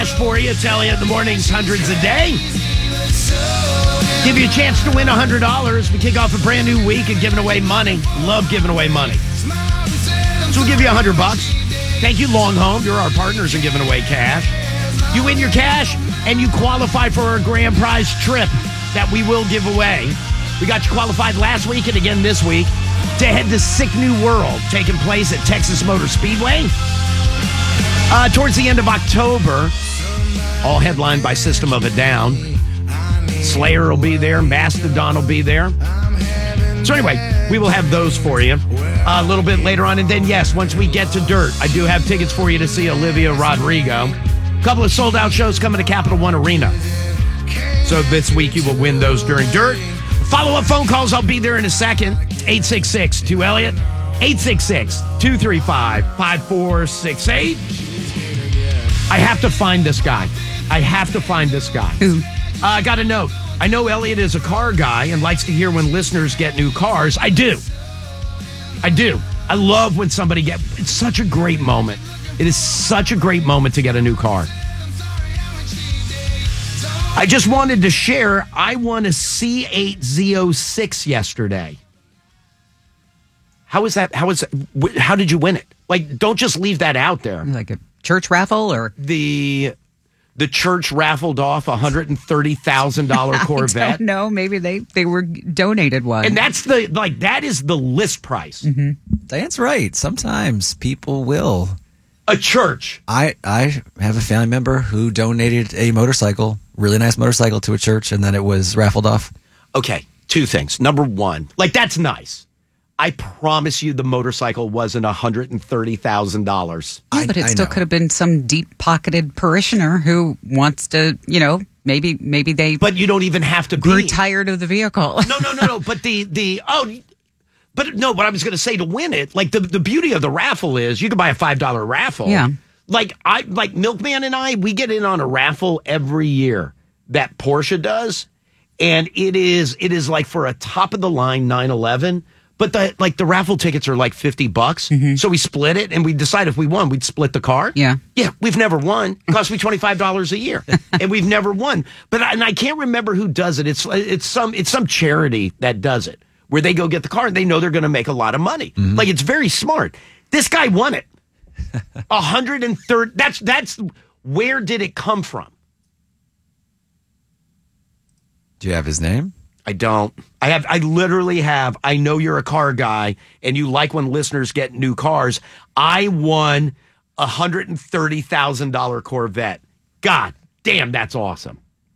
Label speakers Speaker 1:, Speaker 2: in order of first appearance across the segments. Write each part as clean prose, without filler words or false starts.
Speaker 1: For you, tell you in the mornings, hundreds a day. Give you a chance to win $100. We kick off a brand new week of giving away money. Love giving away money. So we'll give you $100. Thank you, Long Home. You're our partners in giving away cash. You win your cash, and you qualify for our grand prize trip that we will give away. We got you qualified last week and again this week to head to Sick New World, taking place at Texas Motor Speedway. Towards the end of October, all headlined by System of a Down. Slayer will be there. Mastodon will be there. So anyway, we will have those for you a little bit later on. And then, yes, once we get to Dirt, I do have tickets for you to see Olivia Rodrigo. A couple of sold-out shows coming to Capital One Arena. So this week you will win those during Dirt. Follow-up phone calls, I'll be there in a second. 866-2-ELLIOT. 866-235-5468. I have to find this guy.
Speaker 2: Who?
Speaker 1: I got a note. I know Elliot is a car guy and likes to hear when listeners get new cars. I do. I love when somebody it's such a great moment. It is such a great moment to get a new car. I just wanted to share, I won a C8 Z06 yesterday. How did you win it? Like, don't just leave that out there.
Speaker 2: Like a church raffle or?
Speaker 1: The church raffled off a $130,000 Corvette.
Speaker 2: I don't know. Maybe they were donated one.
Speaker 1: And that is the list price.
Speaker 3: Mm-hmm. Diane's right. Sometimes people will.
Speaker 1: A church.
Speaker 3: I have a family member who donated a motorcycle, really nice motorcycle, to a church, and then it was raffled off.
Speaker 1: Okay, two things. Number one, that's nice. I promise you the motorcycle wasn't $130,000.
Speaker 2: Yeah, but it still could have been some deep-pocketed parishioner who wants to, maybe they...
Speaker 1: But you don't even have to
Speaker 2: grew tired of the vehicle.
Speaker 1: No. But what I was going to say to win it, the beauty of the raffle is you can buy a $5 raffle.
Speaker 2: Yeah.
Speaker 1: Like Milkman and I, we get in on a raffle every year that Porsche does. And it is like for a top of the line 911. But the raffle tickets are like $50. Mm-hmm. So we split it and we decide if we won, we'd split the car.
Speaker 2: Yeah.
Speaker 1: Yeah. We've never won. It costs me $25 a year and we've never won. But I can't remember who does it. It's some charity that does it where they go get the car and they know they're going to make a lot of money. Mm-hmm. It's very smart. This guy won it. 130. That's where did it come from?
Speaker 3: Do you have his name?
Speaker 1: I don't. I literally have. I know you're a car guy and you like when listeners get new cars. I won a $130,000 Corvette. God damn, that's awesome.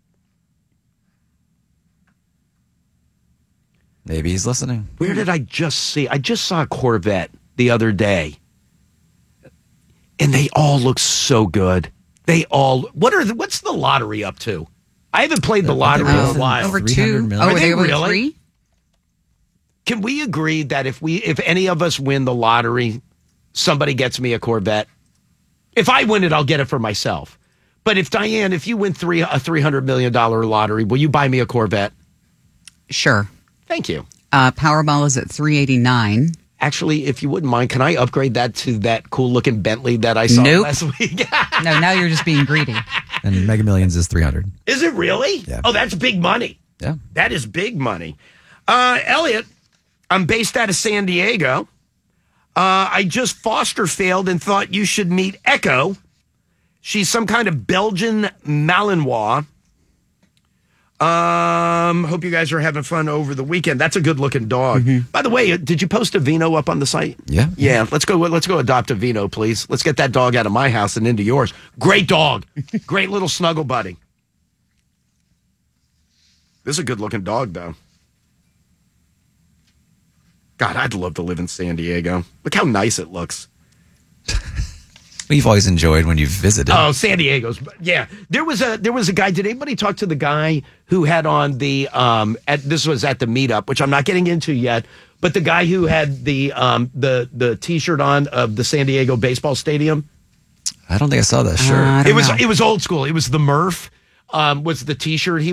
Speaker 3: Maybe he's listening.
Speaker 1: Where did I just see? I just saw a Corvette the other day. And they all look so good. What's the lottery up to? I haven't played the lottery in a while.
Speaker 2: Over 2 million.
Speaker 1: Are they
Speaker 2: over
Speaker 1: really?
Speaker 2: 3?
Speaker 1: Can we agree that if any of us win the lottery, somebody gets me a Corvette? If I win it, I'll get it for myself. But if you win a $300 million lottery, will you buy me a Corvette?
Speaker 2: Sure.
Speaker 1: Thank you.
Speaker 2: Powerball is at 389.
Speaker 1: Actually, if you wouldn't mind, can I upgrade that to that cool-looking Bentley that I saw last week?
Speaker 2: No, now you're just being greedy.
Speaker 3: And Mega Millions is 300.
Speaker 1: Is it really?
Speaker 3: Yeah.
Speaker 1: Oh, that's big money.
Speaker 3: Yeah.
Speaker 1: That is big money. Elliot, I'm based out of San Diego. I just foster failed and thought you should meet Echo. She's some kind of Belgian Malinois. Hope you guys are having fun over the weekend. That's a good-looking dog. Mm-hmm. By the way, did you post a Vino up on the site?
Speaker 3: Yeah.
Speaker 1: Yeah, let's go adopt a Vino, please. Let's get that dog out of my house and into yours. Great dog. Great little snuggle buddy. This is a good-looking dog, though. God, I'd love to live in San Diego. Look how nice it looks.
Speaker 3: We've always enjoyed when you've visited.
Speaker 1: Oh, San Diego's. Yeah. There was a guy. Did anybody talk to the guy who had on the, this was at the meetup, which I'm not getting into yet, but the guy who had the T-shirt on of the San Diego baseball stadium?
Speaker 3: I don't think I saw that shirt.
Speaker 1: It was old school. It was the Murph, was the T-shirt he